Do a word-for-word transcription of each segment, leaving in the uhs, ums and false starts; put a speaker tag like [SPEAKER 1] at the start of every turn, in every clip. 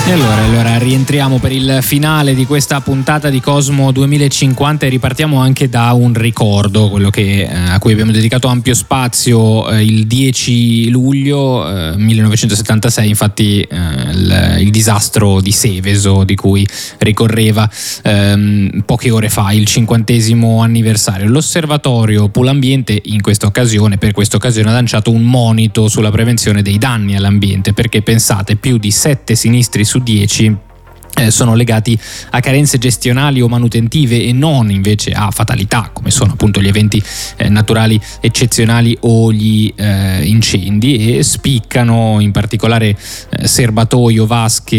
[SPEAKER 1] E allora, allora rientriamo per il finale di questa puntata di Cosmo duemilacinquanta e ripartiamo anche da un ricordo, quello che, eh, a cui abbiamo dedicato ampio spazio eh, il dieci luglio eh, millenovecentosettantasei, infatti eh, il, il disastro di Seveso, di cui ricorreva ehm, poche ore fa il cinquantesimo anniversario. L'osservatorio Pulambiente in questa occasione, per questa occasione, ha lanciato un monito sulla prevenzione dei danni all'ambiente, perché pensate, più di sette sinistri su dieci eh, sono legati a carenze gestionali o manutentive e non invece a fatalità, come sono appunto gli eventi eh, naturali eccezionali o gli eh, incendi, e spiccano in particolare eh, serbatoio, vasche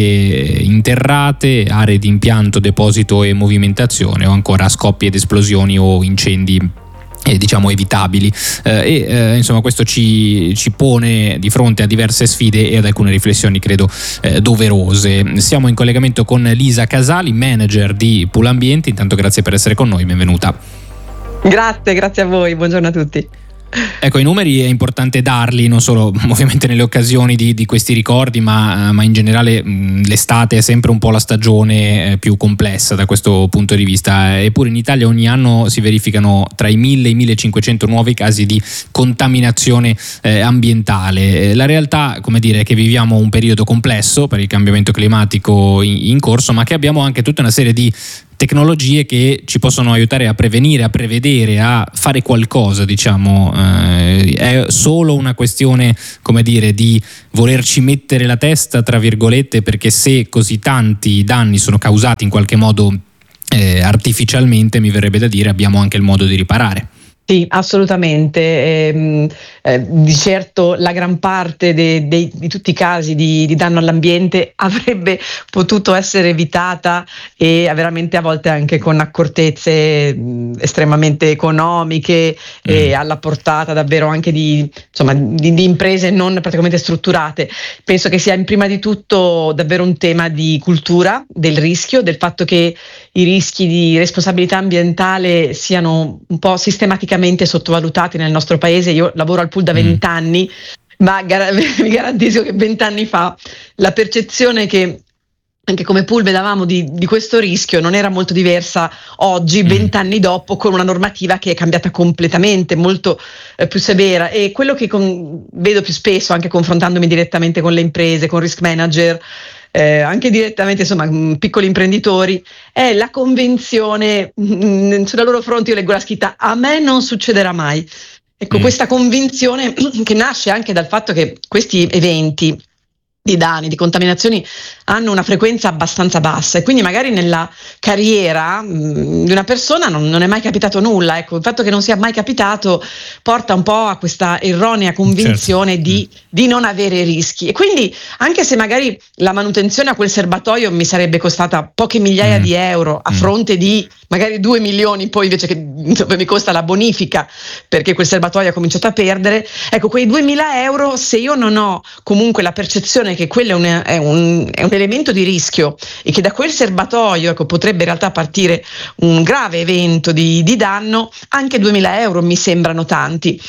[SPEAKER 1] interrate, aree di impianto, deposito e movimentazione, o ancora scoppi ed esplosioni o incendi Eh, diciamo evitabili, eh, e eh, insomma questo ci, ci pone di fronte a diverse sfide e ad alcune riflessioni credo eh, doverose. Siamo in collegamento con Lisa Casali, manager di Pulambiente. Intanto grazie per essere con noi, benvenuta.
[SPEAKER 2] Grazie, grazie a voi, buongiorno a tutti.
[SPEAKER 1] Ecco, i numeri è importante darli, non solo ovviamente nelle occasioni di, di questi ricordi, ma, ma in generale mh, l'estate è sempre un po' la stagione eh, più complessa da questo punto di vista. Eppure in Italia ogni anno si verificano tra i mille e i millecinquecento nuovi casi di contaminazione eh, ambientale. La realtà, come dire, è che viviamo un periodo complesso per il cambiamento climatico in, in corso, ma che abbiamo anche tutta una serie di tecnologie che ci possono aiutare a prevenire, a prevedere, a fare qualcosa, diciamo. Eh, è solo una questione, come dire, di volerci mettere la testa, tra virgolette, perché se così tanti danni sono causati in qualche modo eh, artificialmente, mi verrebbe da dire, abbiamo anche il modo di riparare.
[SPEAKER 2] Sì, assolutamente. Eh, eh, di certo la gran parte de, de, di tutti i casi di, di danno all'ambiente avrebbe potuto essere evitata, e veramente a volte anche con accortezze mh, estremamente economiche mm. e alla portata davvero anche di, insomma, di, di imprese non praticamente strutturate. Penso che sia in prima di tutto davvero un tema di cultura del rischio, del fatto che i rischi di responsabilità ambientale siano un po' sistematicamente sottovalutati nel nostro paese. Io lavoro al pool da vent'anni, ma gar- vi garantisco che vent'anni fa la percezione che anche come pool vedavamo di, di questo rischio non era molto diversa oggi, vent'anni dopo, con una normativa che è cambiata completamente, molto eh, più severa. E quello che con, vedo più spesso, anche confrontandomi direttamente con le imprese, con risk manager, Eh, anche direttamente, insomma, piccoli imprenditori, è la convinzione, mh, sulla loro fronte io leggo la scritta "a me non succederà mai". Ecco, mm. questa convinzione che nasce anche dal fatto che questi eventi di danni, di contaminazioni hanno una frequenza abbastanza bassa, e quindi magari nella carriera mh, di una persona non, non è mai capitato nulla. Ecco, il fatto che non sia mai capitato porta un po' a questa erronea convinzione certo. di, di non avere rischi, e quindi anche se magari la manutenzione a quel serbatoio mi sarebbe costata poche migliaia mm. di euro a mm. fronte di magari due milioni poi invece che dove mi costa la bonifica perché quel serbatoio ha cominciato a perdere, ecco, quei duemila euro, se io non ho comunque la percezione che quello è un, è un, è un elemento di rischio e che da quel serbatoio, ecco, potrebbe in realtà partire un grave evento di, di danno, anche duemila euro mi sembrano tanti.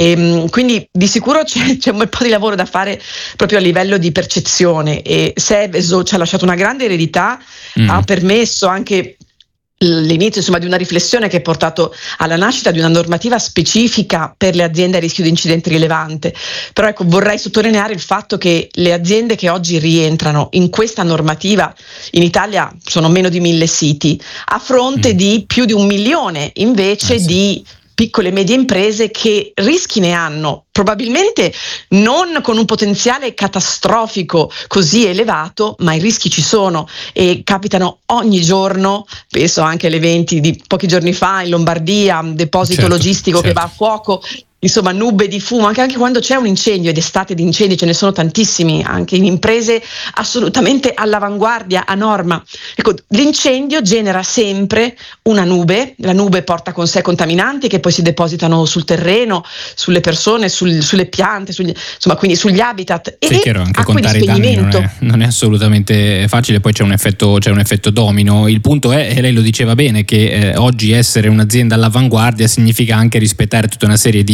[SPEAKER 2] E quindi di sicuro c'è, c'è un bel po' di lavoro da fare proprio a livello di percezione, e Seveso ci ha lasciato una grande eredità, mm. ha permesso anche l'inizio, insomma, di una riflessione che ha portato alla nascita di una normativa specifica per le aziende a rischio di incidente rilevante. Però ecco, vorrei sottolineare il fatto che le aziende che oggi rientrano in questa normativa in Italia sono meno di mille siti, a fronte mm. di più di un milione invece eh sì. di piccole e medie imprese che rischi ne hanno, probabilmente non con un potenziale catastrofico così elevato, ma i rischi ci sono e capitano ogni giorno. Penso anche agli eventi di pochi giorni fa in Lombardia, un deposito certo, logistico certo. che va a fuoco, insomma nube di fumo, anche, anche quando c'è un incendio, ed estate di incendi ce ne sono tantissimi, anche in imprese assolutamente all'avanguardia, a norma. Ecco, l'incendio genera sempre una nube, la nube porta con sé contaminanti che poi si depositano sul terreno, sulle persone, sul, sulle piante, sugli, insomma, quindi sugli habitat.
[SPEAKER 1] Sì,
[SPEAKER 2] e
[SPEAKER 1] chiaro, anche contare i danni non è, non è assolutamente facile, poi c'è un effetto, c'è un effetto domino. Il punto è, e lei lo diceva bene, che eh, oggi essere un'azienda all'avanguardia significa anche rispettare tutta una serie di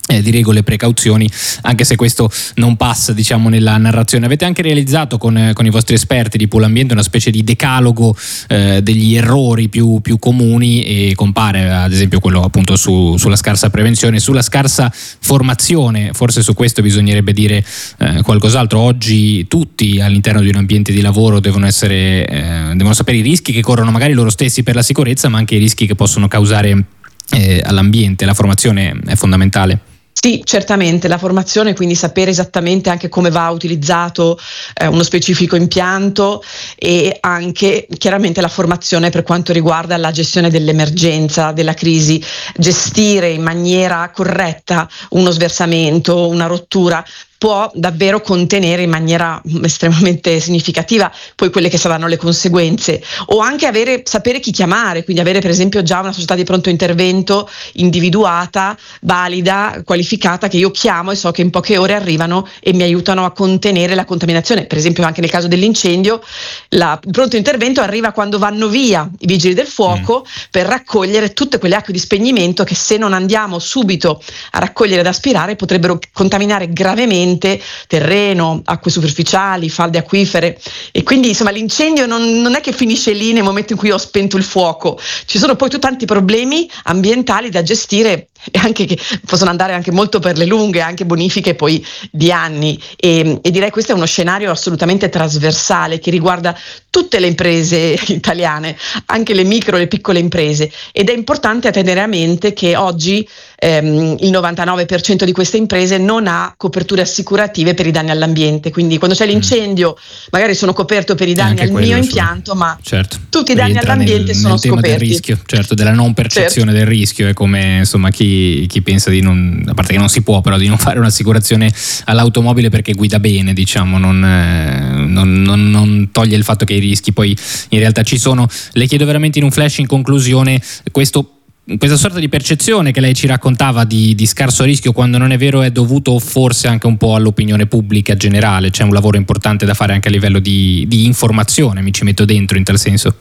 [SPEAKER 1] Eh, di regole e precauzioni, anche se questo non passa, diciamo, nella narrazione. Avete anche realizzato con, con i vostri esperti di Pulambiente una specie di decalogo eh, degli errori più, più comuni, e compare ad esempio quello appunto su, sulla scarsa prevenzione, sulla scarsa formazione. Forse su questo bisognerebbe dire eh, qualcos'altro. Oggi tutti all'interno di un ambiente di lavoro devono essere eh, devono sapere i rischi che corrono magari loro stessi per la sicurezza, ma anche i rischi che possono causare eh, all'ambiente. La formazione è fondamentale.
[SPEAKER 2] Sì, certamente, la formazione, quindi sapere esattamente anche come va utilizzato eh, uno specifico impianto, e anche chiaramente la formazione per quanto riguarda la gestione dell'emergenza, della crisi, gestire in maniera corretta uno sversamento, una rottura può davvero contenere in maniera estremamente significativa poi quelle che saranno le conseguenze, o anche avere, sapere chi chiamare, quindi avere per esempio già una società di pronto intervento individuata, valida, qualificata, che io chiamo e so che in poche ore arrivano e mi aiutano a contenere la contaminazione. Per esempio anche nel caso dell'incendio, la, il pronto intervento arriva quando vanno via i vigili del fuoco mm. per raccogliere tutte quelle acque di spegnimento che, se non andiamo subito a raccogliere ed aspirare, potrebbero contaminare gravemente terreno, acque superficiali, falde acquifere. E quindi insomma l'incendio non, non è che finisce lì nel momento in cui ho spento il fuoco, ci sono poi tanti problemi ambientali da gestire, e anche che possono andare anche molto per le lunghe, anche bonifiche poi di anni, e, e direi questo è uno scenario assolutamente trasversale che riguarda tutte le imprese italiane, anche le micro e le piccole imprese, ed è importante tenere a mente che oggi ehm, il novantanove per cento di queste imprese non ha coperture assicurative per i danni all'ambiente, quindi quando c'è l'incendio magari sono coperto per i danni al mio impianto, ma
[SPEAKER 1] certo,
[SPEAKER 2] tutti i danni all'ambiente
[SPEAKER 1] nel,
[SPEAKER 2] sono
[SPEAKER 1] nel tema
[SPEAKER 2] scoperti.
[SPEAKER 1] Del rischio, certo, della non percezione certo. del rischio. È come insomma chi, chi pensa di non, a parte che non si può, però di non fare un'assicurazione all'automobile perché guida bene, diciamo, non, eh, non, non, non toglie il fatto che i rischi poi in realtà ci sono. Le chiedo veramente in un flash, in conclusione, questo questa sorta di percezione che lei ci raccontava di, di scarso rischio, quando non è vero, è dovuto forse anche un po' all'opinione pubblica generale. C'è un lavoro importante da fare anche a livello di, di informazione, mi ci metto dentro in tal senso.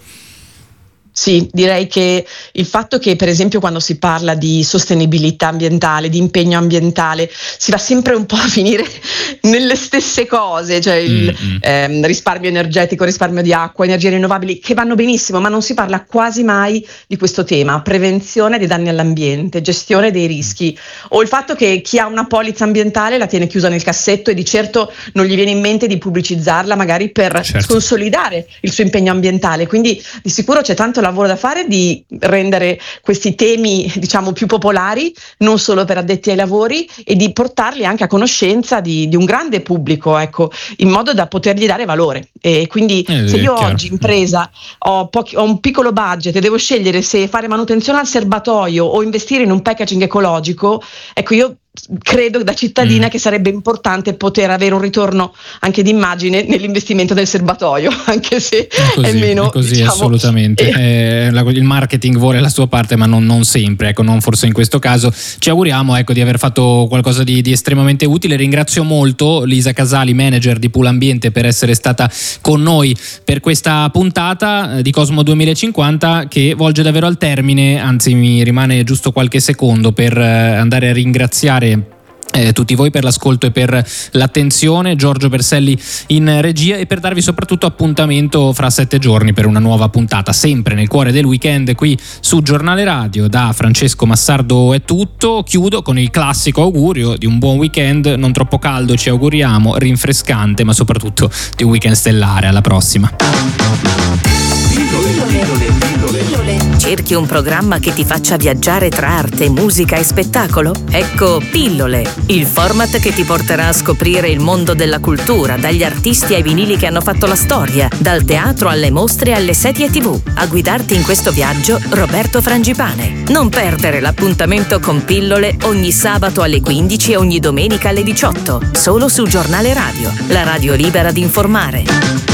[SPEAKER 2] Sì, direi che il fatto che per esempio quando si parla di sostenibilità ambientale, di impegno ambientale, si va sempre un po' a finire nelle stesse cose, cioè il mm-hmm. ehm, risparmio energetico, risparmio di acqua, energie rinnovabili, che vanno benissimo, ma non si parla quasi mai di questo tema: prevenzione dei danni all'ambiente, gestione dei rischi, o il fatto che chi ha una polizza ambientale la tiene chiusa nel cassetto e di certo non gli viene in mente di pubblicizzarla magari per certo. consolidare il suo impegno ambientale. Quindi di sicuro c'è tanto lavoro da fare di rendere questi temi, diciamo, più popolari, non solo per addetti ai lavori, e di portarli anche a conoscenza di, di un grande pubblico, ecco, in modo da potergli dare valore. E quindi eh, se io oggi impresa ho, pochi, ho un piccolo budget e devo scegliere se fare manutenzione al serbatoio o investire in un packaging ecologico, ecco, io credo da cittadina mm. che sarebbe importante poter avere un ritorno anche d'immagine nell'investimento del serbatoio, anche se è, così, è meno
[SPEAKER 1] è così,
[SPEAKER 2] diciamo,
[SPEAKER 1] assolutamente eh, la, il marketing vuole la sua parte, ma non, non sempre, ecco, non forse in questo caso. Ci auguriamo, ecco, di aver fatto qualcosa di, di estremamente utile. Ringrazio molto Lisa Casali, manager di Pulambiente, per essere stata con noi per questa puntata di Cosmo duemilacinquanta, che volge davvero al termine. Anzi, mi rimane giusto qualche secondo per andare a ringraziare Eh, tutti voi per l'ascolto e per l'attenzione, Giorgio Berselli in regia, e per darvi soprattutto appuntamento fra sette giorni per una nuova puntata, sempre nel cuore del weekend, qui su Giornale Radio. Da Francesco Massardo è tutto. Chiudo con il classico augurio di un buon weekend, non troppo caldo ci auguriamo, rinfrescante, ma soprattutto di un weekend stellare. Alla prossima.
[SPEAKER 3] Cerchi un programma che ti faccia viaggiare tra arte, musica e spettacolo? Ecco Pillole, il format che ti porterà a scoprire il mondo della cultura, dagli artisti ai vinili che hanno fatto la storia, dal teatro alle mostre e alle serie tivù. A guidarti in questo viaggio, Roberto Frangipane. Non perdere l'appuntamento con Pillole ogni sabato alle quindici e ogni domenica alle diciotto, solo su Giornale Radio, la radio libera di informare.